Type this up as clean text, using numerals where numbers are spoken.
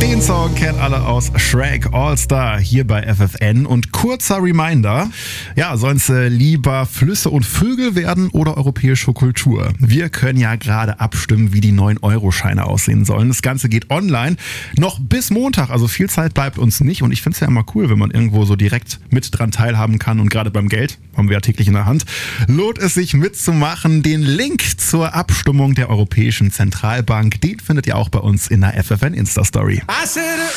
Den Song kennen alle aus Shrek All-Star hier bei FFN. Und kurzer Reminder, ja, sollen es lieber Flüsse und Vögel werden oder europäische Kultur? Wir können ja gerade abstimmen, wie die 9-Euro-Scheine aussehen sollen. Das Ganze geht online noch bis Montag, also viel Zeit bleibt uns nicht. Und ich finde es ja immer cool, wenn man irgendwo so direkt mit dran teilhaben kann. Und gerade beim Geld, haben wir ja täglich in der Hand, lohnt es sich mitzumachen. Den Link zur Abstimmung der Europäischen Zentralbank, den findet ihr auch bei uns in der FFN Insta-Story.